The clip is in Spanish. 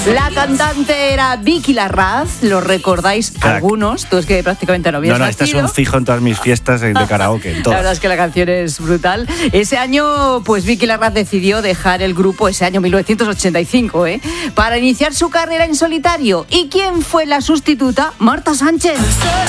La cantante era Vicky Larraz, ¿lo recordáis algunos? Tú es que prácticamente no habías nacido. Este es un fijo en todas mis fiestas de karaoke. La verdad es que la canción es brutal. Ese año, pues Vicky Larraz decidió dejar el grupo, ese año 1985, para iniciar su carrera en solitario. ¿Y quién fue la sustituta? Marta Sánchez.